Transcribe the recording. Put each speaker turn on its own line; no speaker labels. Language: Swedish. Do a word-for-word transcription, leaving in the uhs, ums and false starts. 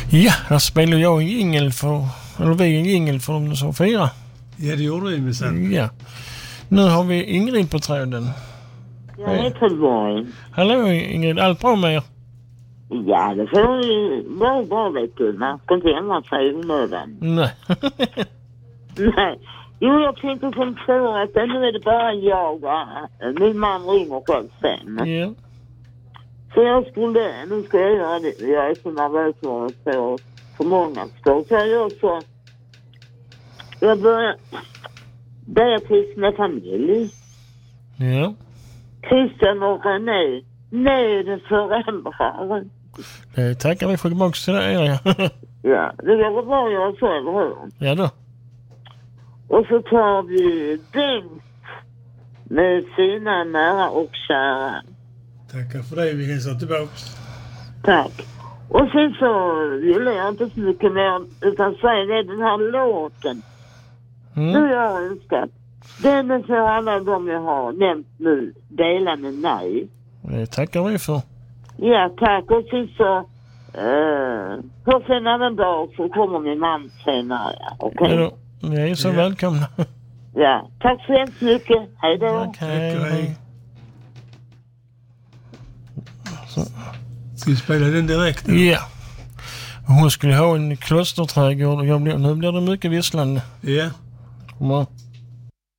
Ja, där spelar jag en jingel för, eller vi en jingel för de som firar.
Ja, det gjorde vi med sen.
Ja. Nu har vi Ingrid på tråden.
Ja, det är Tullborg.
Hallå Ingrid, allt bra med er?
Ja, det får ju vara bra, vet du. Man ska inte ändra sig i onödan.
Nej.
Nej. Jo, jag tänkte som så att nu är det bara jag och min man ringer själv sen.
Ja.
Så jag skulle, nu ska jag göra det. Jag är så nervös för att få för många skor. Så jag gör så. Jag börjar Beatrice med familj.
Ja.
Christian och René. Nöd föräldrar.
Det tackar vi för tillbaka till det, ja.
Ja, det var bra att göra så, eller hur?
Ja då.
Och så tar vi Bengt med sina nära och kära.
Tackar för det, vi hälsar tillbaks.
Tack. Och sen så vill jag inte så mycket mer utan säga det, den här låten.
Mm.
Nu har jag önskat. Den är för alla de jag har nämnt nu. Dela med mig.
Det tackar vi för.
Ja, tack. Och sen så uh, på en annan dag så kommer min man senare. Okej?
Okay? Ja då. Ni är så
Ja.
välkomna.
Ja, tack så hemskt mycket. Hej då.
Tack, hej.
Tack, hej. Ska vi spela den direkt? Eller?
Ja. Hon skulle ha en klosterträdgård och jag blir, nu blir det mycket visslande.
Ja.
Kommer